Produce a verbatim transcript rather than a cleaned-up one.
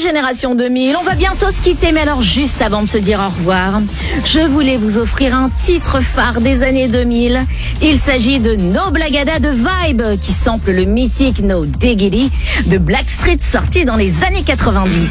Génération deux mille, on va bientôt se quitter, mais alors juste avant de se dire au revoir, je voulais vous offrir un titre phare des années deux mille. Il s'agit de No Blagada de Vibe, qui sample le mythique No Diggity de Blackstreet, sorti dans les années quatre-vingt-dix.